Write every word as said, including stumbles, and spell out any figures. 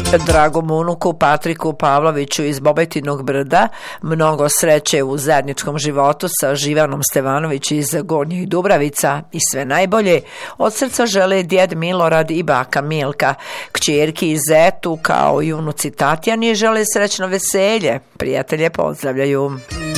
dragom unuku Patriku Pavloviću iz Bobetinog Brda mnogo sreće u zajedničkom životu sa Živanom Stevanović iz Gornjih Dubravica i sve najbolje od srca žele djed Milorad i baka Milka. Kćerki i zetu kao i unuci Tatjani žele srećno veselje. Prijatelje pozdravljaju.